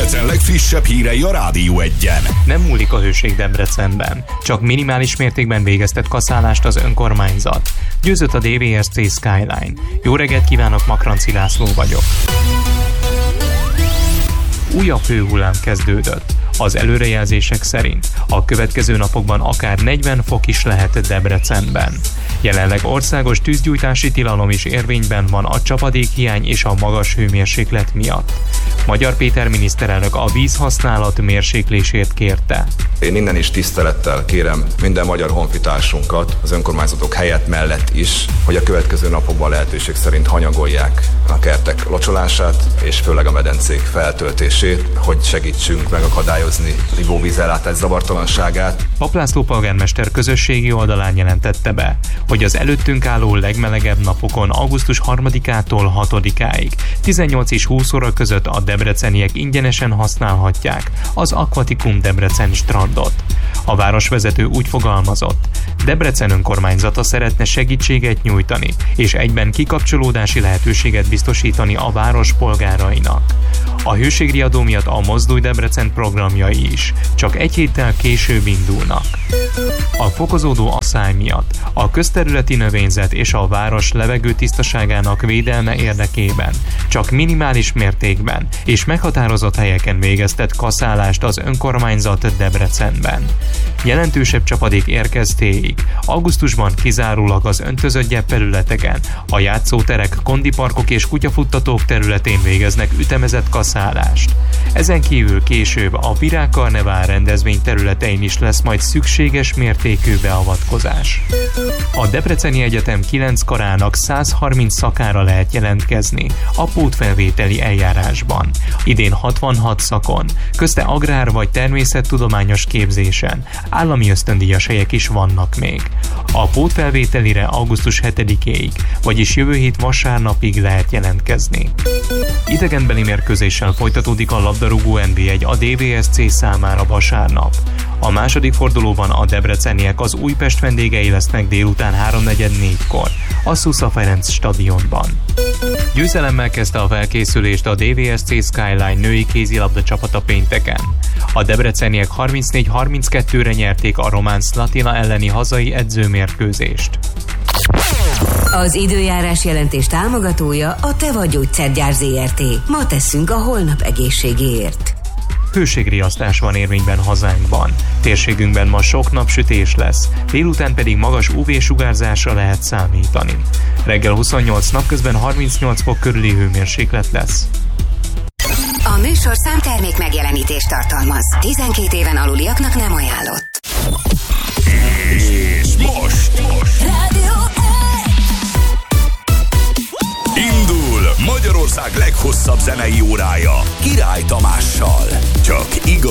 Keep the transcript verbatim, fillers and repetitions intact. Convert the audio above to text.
Debrecen legfrissebb hírei a Rádió Egyen. Nem múlik a hőség Debrecenben, csak minimális mértékben végeztett kaszálást az önkormányzat. Győzött a dé vé es cé Skyline. Jó reggelt kívánok, Makranci László vagyok. Újabb hőhullám kezdődött. Az előrejelzések szerint a következő napokban akár negyven fok is lehet Debrecenben. Jelenleg országos tűzgyújtási tilalom is érvényben van a csapadékhiány és a magas hőmérséklet miatt. Magyar Péter miniszterelnök a vízhasználat mérséklését kérte. Én innen is tisztelettel kérem minden magyar honfitársunkat, az önkormányzatok helyett mellett is, hogy a következő napokban lehetőség szerint hanyagolják a kertek locsolását, és főleg a medencék feltöltését, hogy segítsünk megakadályozni az ivóvízellátás zavartalanságát. Pap László polgármester közösségi oldalán jelentette be, hogy az előttünk álló legmelegebb napokon augusztus harmadikától hatodikáig tizennyolc és húsz óra között a debreceniek ingyenesen használhatják az Aquaticum Debrecen strandot. A városvezető úgy fogalmazott, Debrecen önkormányzata szeretne segítséget nyújtani, és egyben kikapcsolódási lehetőséget biztosítani a város polgárainak. A hőségriadó miatt a Mozdulj Debrecen programjai is csak egy héttel később indulnak. A fokozódó asszály miatt a közterületi növényzet és a város levegő tisztaságának védelme érdekében csak minimális mértékben és meghatározott helyeken végeztett kaszálást az önkormányzat Debrecenben. Jelentősebb csapadék érkeztéig augusztusban kizárólag az öntözött gyepfelületeken, a játszóterek, kondiparkok és kutyafuttatók területén végeznek ütemezett kaszálást. Ezen kívül később a Virágkarnevál rendezvény területein is lesz majd szükséges mértékű beavatkozás. A Debreceni Egyetem kilenc karának száz harminc szakára lehet jelentkezni a pótfelvételi eljárásban. Idén hatvanhat szakon, közte agrár vagy természettudományos képzésen, állami ösztöndíjas helyek is vannak még. A pótfelvételire augusztus hetedikéig, vagyis jövő hét vasárnapig lehet jelentkezni. Idegenbeli mérkőzéssel folytatódik a labdarúgó en bé egy a dé vé es cé számára vasárnap. A második fordulóban a debreceniek az Újpest vendégei lesznek délután háromnegyed-négykor a Susza Ferenc stadionban. Győzelemmel kezdte a felkészülést a dé vé es cé Skyline női kézilabda csapata pénteken. A debreceniek harmincnégy harminckettőre nyerték a román Slatina elleni hazai edzőmérkőzést. Az időjárás jelentés támogatója a Teva Gyógyszergyár zé er té. Ma tesszünk a holnap egészségéért. Hőségriasztás van érvényben hazánkban. Térségünkben ma sok napsütés lesz, délután pedig magas ú vé-sugárzásra lehet számítani. Reggel huszonnyolc, napközben harmincnyolc fok körüli hőmérséklet lesz. A műsor számtermék megjelenítést tartalmaz. tizenkét éven aluliaknak nem ajánlott. És most, most. Rádió Indul Magyarország leghosszabb zenei órája Király Tamással. Csak igaz.